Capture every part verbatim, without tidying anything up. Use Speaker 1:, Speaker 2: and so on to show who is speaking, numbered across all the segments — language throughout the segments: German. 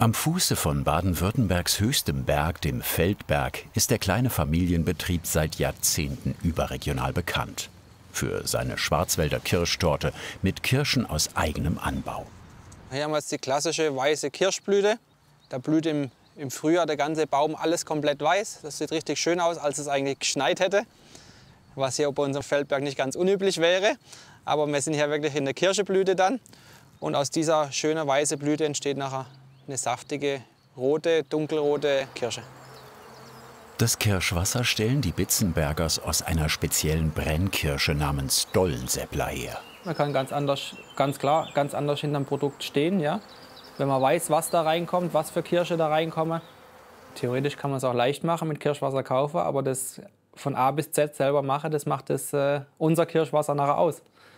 Speaker 1: Am Fuße von Baden-Württembergs höchstem Berg, dem Feldberg, ist der kleine Familienbetrieb seit Jahrzehnten überregional bekannt. Für seine Schwarzwälder Kirschtorte mit Kirschen aus eigenem Anbau.
Speaker 2: Hier haben wir jetzt die klassische weiße Kirschblüte. Da blüht im, im Frühjahr der ganze Baum alles komplett weiß. Das sieht richtig schön aus, als es eigentlich geschneit hätte. Was hier bei unserem Feldberg nicht ganz unüblich wäre. Aber wir sind hier wirklich in der Kirscheblüte dann. Und aus dieser schönen weißen Blüte entsteht nachher eine saftige, rote, dunkelrote Kirsche.
Speaker 1: Das Kirschwasser stellen die Bitzenbergers aus einer speziellen Brennkirsche namens Dollenseppler her.
Speaker 3: Man kann ganz anders, ganz klar, ganz anders hinterm Produkt stehen, ja. Wenn man weiß, was da reinkommt, was für Kirsche da reinkommen. Theoretisch kann man es auch leicht machen, mit Kirschwasser kaufen, aber das von A bis Z selber machen, das macht das, äh, unser Kirschwasser nachher aus.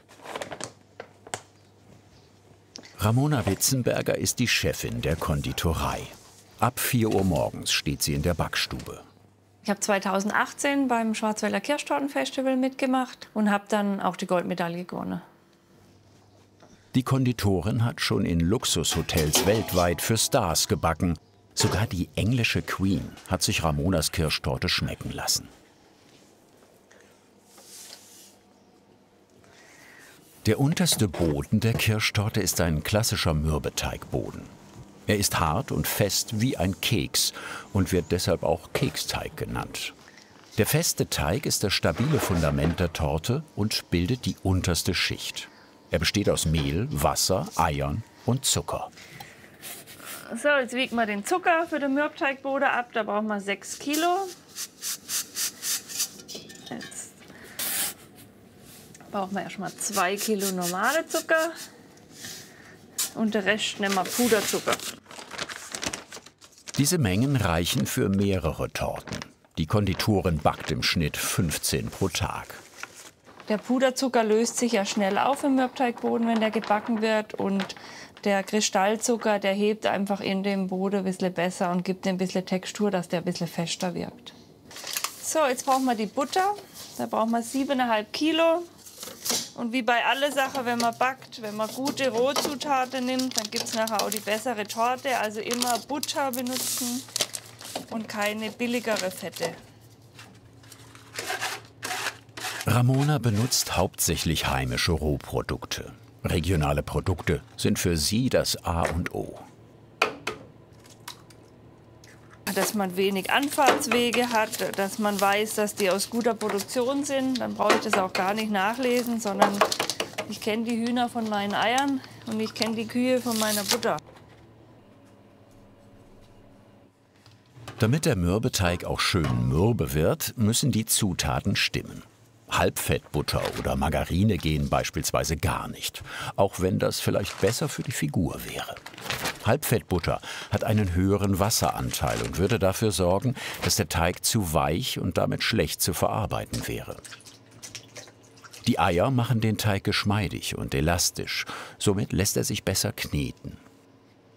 Speaker 1: Ramona Bitzenberger ist die Chefin der Konditorei. Ab vier Uhr morgens steht sie in der Backstube.
Speaker 4: Ich habe zweitausendachtzehn beim Schwarzwälder Kirschtortenfestival mitgemacht und habe dann auch die Goldmedaille gewonnen.
Speaker 1: Die Konditorin hat schon in Luxushotels weltweit für Stars gebacken. Sogar die englische Queen hat sich Ramonas Kirschtorte schmecken lassen. Der unterste Boden der Kirschtorte ist ein klassischer Mürbeteigboden. Er ist hart und fest wie ein Keks und wird deshalb auch Keksteig genannt. Der feste Teig ist das stabile Fundament der Torte und bildet die unterste Schicht. Er besteht aus Mehl, Wasser, Eiern und Zucker.
Speaker 4: So, jetzt wiegen wir den Zucker für den Mürbteigboden ab. Da brauchen wir sechs Kilo. Jetzt brauchen wir erstmal zwei Kilo normale Zucker. Und den Rest nehmen wir Puderzucker.
Speaker 1: Diese Mengen reichen für mehrere Torten. Die Konditorin backt im Schnitt fünfzehn pro Tag.
Speaker 4: Der Puderzucker löst sich ja schnell auf im Mürbteigboden, wenn der gebacken wird. Und der Kristallzucker, der hebt einfach in dem Boden ein bisschen besser und gibt ein bisschen Textur, dass der ein bisschen fester wird. So, jetzt brauchen wir die Butter. Da brauchen wir siebeneinhalb Kilo. Und wie bei allen Sachen, wenn man backt, wenn man gute Rohzutaten nimmt, dann gibt es nachher auch die bessere Torte. Also immer Butter benutzen und keine billigere Fette.
Speaker 1: Ramona benutzt hauptsächlich heimische Rohprodukte. Regionale Produkte sind für sie das A und O.
Speaker 4: Dass man wenig Anfahrtswege hat, dass man weiß, dass die aus guter Produktion sind. Dann brauche ich das auch gar nicht nachlesen, sondern ich kenne die Hühner von meinen Eiern und ich kenne die Kühe von meiner Butter.
Speaker 1: Damit der Mürbeteig auch schön mürbe wird, müssen die Zutaten stimmen. Halbfettbutter oder Margarine gehen beispielsweise gar nicht, auch wenn das vielleicht besser für die Figur wäre. Halbfettbutter hat einen höheren Wasseranteil und würde dafür sorgen, dass der Teig zu weich und damit schlecht zu verarbeiten wäre. Die Eier machen den Teig geschmeidig und elastisch, somit lässt er sich besser kneten.